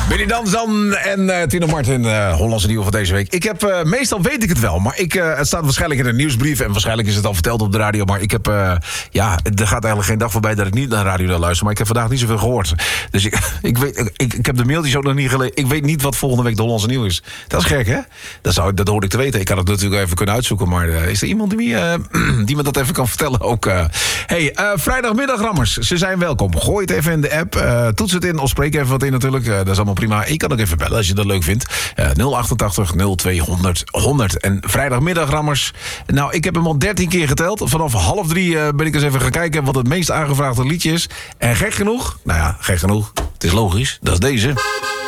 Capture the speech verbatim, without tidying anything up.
Billy Danzan en uh, Tino Martin, uh, Hollandse nieuwe van deze week. Ik heb, uh, meestal weet ik het wel, maar ik, uh, het staat waarschijnlijk in een nieuwsbrief... en waarschijnlijk is het al verteld op de radio... maar ik heb, uh, ja, er gaat eigenlijk geen dag voorbij dat ik niet naar de radio luister... maar ik heb vandaag niet zoveel gehoord. Dus ik, ik, weet, ik, ik heb de mailtjes ook nog niet gelezen. Ik weet niet wat volgende week de Hollandse nieuw is. Dat is gek, hè? Dat, zou, dat hoor ik te weten. Ik had het natuurlijk even kunnen uitzoeken... maar uh, is er iemand die, uh, die me dat even kan vertellen ook? Uh. Hey, uh, vrijdagmiddag, rammers. Ze zijn welkom. Gooi het even in de app. Uh, toets het in of spreek even wat in natuurlijk. Uh, dat is allemaal prima. Je kan ook even bellen als je dat leuk vindt. Uh, nul achtentachtig nul tweehonderd honderd. En vrijdagmiddag, rammers. Nou, ik heb hem al dertien keer geteld. Vanaf half drie uh, ben ik eens even gaan kijken... wat het meest aangevraagde liedje is. En gek genoeg, nou ja, gek genoeg... het is logisch, dat is deze...